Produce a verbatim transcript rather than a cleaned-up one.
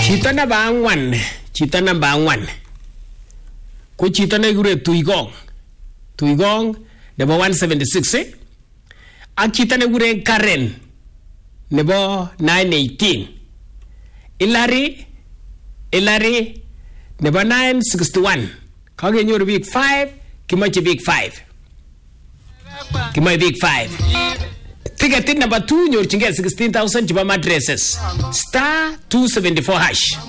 Chito namba angwan, chito namba angwan. Ko chito nekure Tuigong. Tuigong nebo one seventy-six eh? Ak chito nekure Karen nebo nine eighteen. Ilari Ilari nebo nine sixty-one. Kagenyoru big five, kimoche big five. Kimoche big five. Ticket number two nyorchingei sixteen thousand chebo mattresses. Star two seventy-four hash.